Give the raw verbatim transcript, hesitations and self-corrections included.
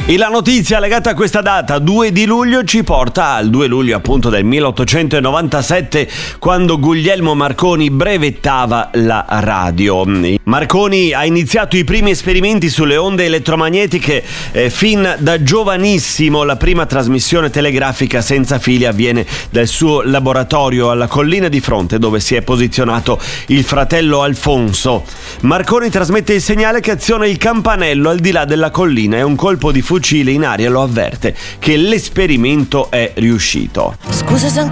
E la notizia legata a questa data, due di luglio, ci porta al due luglio appunto del milleottocentonovantasette, quando Guglielmo Marconi brevettava la radio. Marconi ha iniziato i primi esperimenti sulle onde elettromagnetiche eh, fin da giovanissimo. La prima trasmissione telegrafica senza fili avviene dal suo laboratorio alla Collina di Fronte, dove si è posizionato il fratello Alfonso. Marconi trasmette il segnale che aziona il campanello al di là della collina e un colpo di fucile in aria lo avverte che l'esperimento è riuscito. Scusa se